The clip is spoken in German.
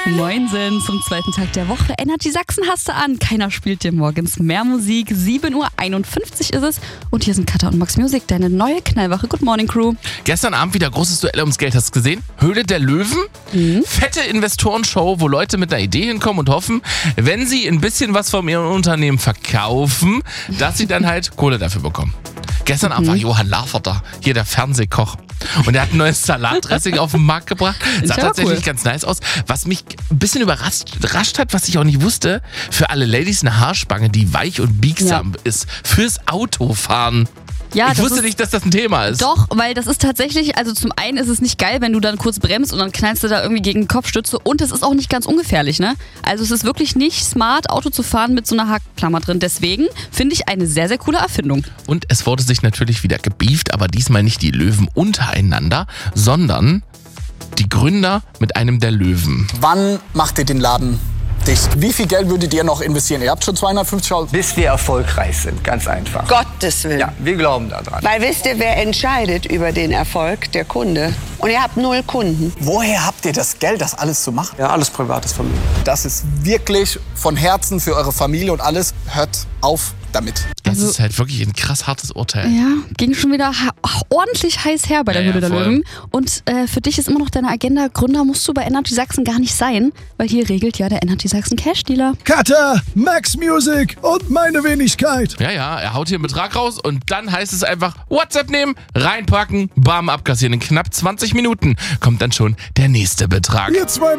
Moinsen zum zweiten Tag der Woche. Energy Sachsen hast du an. Keiner spielt dir morgens mehr Musik. 7.51 Uhr ist es. Und hier sind Katha und Max Music, deine neue Knallwache. Good Morning Crew. Gestern Abend wieder großes Duell ums Geld. Hast du gesehen? Höhle der Löwen? Fette Investorenshow, wo Leute mit einer Idee hinkommen und hoffen, wenn sie ein bisschen was von ihrem Unternehmen verkaufen, dass sie dann halt Kohle dafür bekommen. Gestern Abend war Johann Lafer da, hier der Fernsehkoch. Und er hat ein neues Salatdressing auf den Markt gebracht. Sah tatsächlich ganz nice aus. Was mich ein bisschen überrascht hat, was ich auch nicht wusste, für alle Ladies eine Haarspange, die weich und biegsam ist. Fürs Autofahren. Ja, ich wusste nicht, dass das ein Thema ist. Doch, weil das ist tatsächlich, also zum einen ist es nicht geil, wenn du dann kurz bremst und dann knallst du da irgendwie gegen Kopfstütze, und es ist auch nicht ganz ungefährlich, ne? Also es ist wirklich nicht smart, Auto zu fahren mit so einer Haarklammer drin. Deswegen finde ich eine sehr, sehr coole Erfindung. Und es wurde sich natürlich wieder gebieft, aber diesmal nicht die Löwen untereinander, sondern die Gründer mit einem der Löwen. Wann macht ihr den Laden dicht? Wie viel Geld würdet ihr noch investieren? Ihr habt schon 250.000. Bis wir erfolgreich sind, ganz einfach. Gottes Willen. Ja, wir glauben daran. Weil wisst ihr, wer entscheidet über den Erfolg? Der Kunde. Und ihr habt 0 Kunden. Woher habt ihr das Geld, das alles zu machen? Ja, alles privates Vermögen. Das ist wirklich von Herzen für eure Familie und alles. Hört auf damit. Das ist halt wirklich ein krass hartes Urteil. Ja, ging schon wieder ordentlich heiß her bei der Höhle der voll. Löwen. Und für dich ist immer noch deine Agenda, Gründer musst du bei Energy Sachsen gar nicht sein, weil hier regelt ja der Energy Sachsen Cash Dealer. Katha, Max Music und meine Wenigkeit. Ja, er haut hier einen Betrag raus und dann heißt es einfach WhatsApp nehmen, reinpacken, bam, abkassieren. In knapp 20 Minuten kommt dann schon der nächste Betrag. Ihr zwei